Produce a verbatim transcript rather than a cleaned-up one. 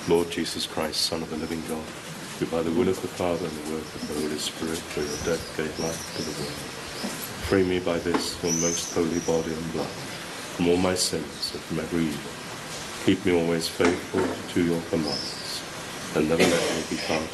Lord Jesus Christ, Son of the living God, who by the will of the Father and the work of the Holy Spirit through your death gave life to the world, free me by this your most holy body and blood from all my sins and from every evil. Keep me always faithful to your commandments, and never let me depart